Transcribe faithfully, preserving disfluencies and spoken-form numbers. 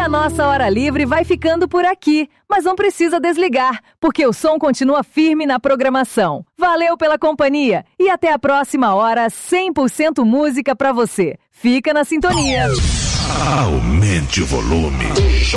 A nossa Hora Livre vai ficando por aqui, mas não precisa desligar, porque o som continua firme na programação. Valeu pela companhia e até a próxima hora, cem por cento música pra você. Fica na sintonia. Aumente o volume.